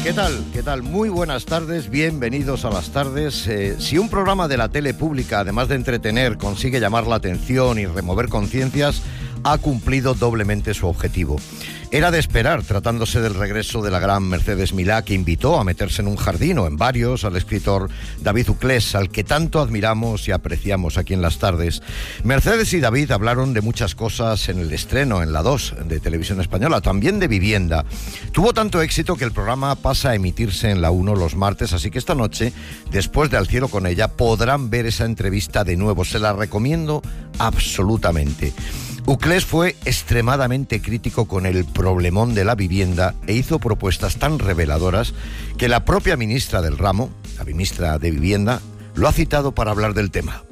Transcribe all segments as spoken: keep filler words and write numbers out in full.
¿Qué tal? ¿Qué tal? Muy buenas tardes, bienvenidos a las tardes. Eh, si un programa de la tele pública, además de entretener, consigue llamar la atención y remover conciencias, ha cumplido doblemente su objetivo. Era de esperar, tratándose del regreso de la gran Mercedes Milá, que invitó a meterse en un jardín o en varios al escritor David Uclés, al que tanto admiramos y apreciamos aquí en las tardes. Mercedes y David hablaron de muchas cosas en el estreno, en la dos de Televisión Española, también de vivienda. Tuvo tanto éxito que el programa pasa a emitirse en la uno los martes, así que esta noche, después de Al cielo con ella, podrán ver esa entrevista de nuevo. Se la recomiendo absolutamente. Uclés fue extremadamente crítico con el problemón de la vivienda e hizo propuestas tan reveladoras que la propia ministra del ramo, la ministra de Vivienda, lo ha citado para hablar del tema.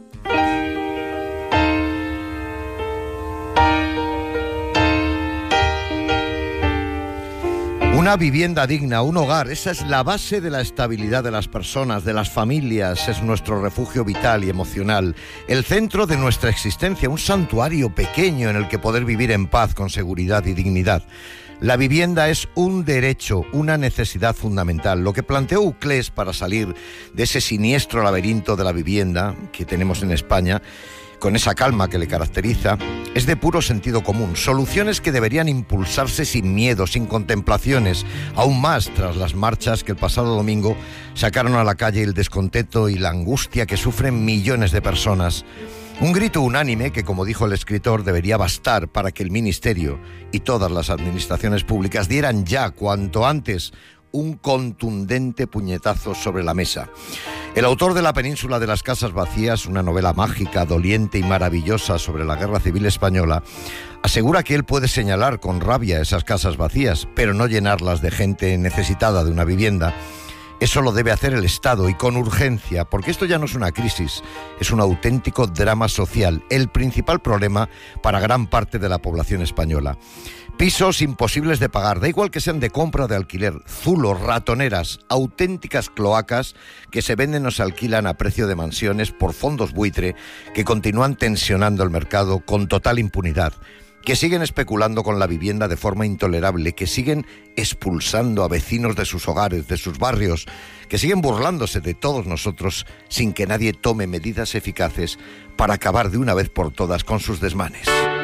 Una vivienda digna, un hogar, esa es la base de la estabilidad de las personas, de las familias, es nuestro refugio vital y emocional, el centro de nuestra existencia, un santuario pequeño en el que poder vivir en paz, con seguridad y dignidad. La vivienda es un derecho, una necesidad fundamental. Lo que planteó Uclés para salir de ese siniestro laberinto de la vivienda que tenemos en España, con esa calma que le caracteriza, es de puro sentido común. Soluciones que deberían impulsarse sin miedo, sin contemplaciones, aún más tras las marchas que el pasado domingo sacaron a la calle el descontento y la angustia que sufren millones de personas. Un grito unánime que, como dijo el escritor, debería bastar para que el Ministerio y todas las administraciones públicas dieran ya, cuanto antes, un contundente puñetazo sobre la mesa. El autor de La península de las casas vacías, una novela mágica, doliente y maravillosa sobre la Guerra Civil Española, asegura que él puede señalar con rabia esas casas vacías, pero no llenarlas de gente necesitada de una vivienda. Eso lo debe hacer el Estado, y con urgencia, porque esto ya no es una crisis, es un auténtico drama social, el principal problema para gran parte de la población española. Pisos imposibles de pagar, da igual que sean de compra o de alquiler, zulos, ratoneras, auténticas cloacas que se venden o se alquilan a precio de mansiones por fondos buitre que continúan tensionando el mercado con total impunidad, que siguen especulando con la vivienda de forma intolerable, que siguen expulsando a vecinos de sus hogares, de sus barrios, que siguen burlándose de todos nosotros sin que nadie tome medidas eficaces para acabar de una vez por todas con sus desmanes.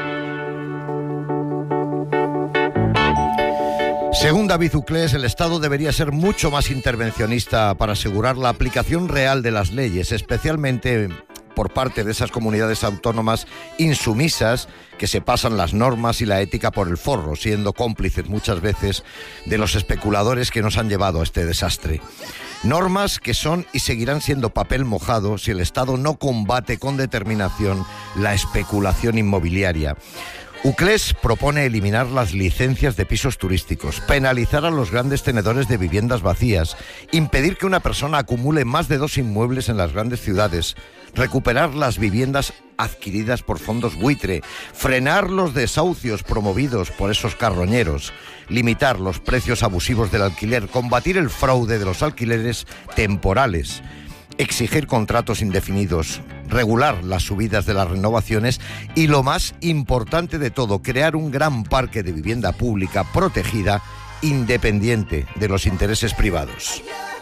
Según David Uclés, el Estado debería ser mucho más intervencionista para asegurar la aplicación real de las leyes, especialmente por parte de esas comunidades autónomas insumisas que se pasan las normas y la ética por el forro, siendo cómplices muchas veces de los especuladores que nos han llevado a este desastre. Normas que son y seguirán siendo papel mojado si el Estado no combate con determinación la especulación inmobiliaria. Uclés propone eliminar las licencias de pisos turísticos, penalizar a los grandes tenedores de viviendas vacías, impedir que una persona acumule más de dos inmuebles en las grandes ciudades, recuperar las viviendas adquiridas por fondos buitre, frenar los desahucios promovidos por esos carroñeros, limitar los precios abusivos del alquiler, combatir el fraude de los alquileres temporales, exigir contratos indefinidos, regular las subidas de las renovaciones y, lo más importante de todo, crear un gran parque de vivienda pública protegida, independiente de los intereses privados.